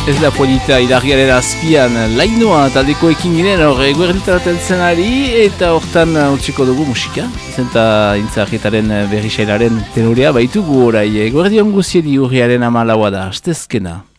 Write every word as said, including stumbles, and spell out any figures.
Ez da polita idargiaren azpian lainoa taldekoekin ginen hor eguerditaraten zenari eta hortan utziko dugu musika. Zenta intzahetaren berri sailaren tenorea baitugu orai eguerdion guziedi urriaren amalaua da, astezkena.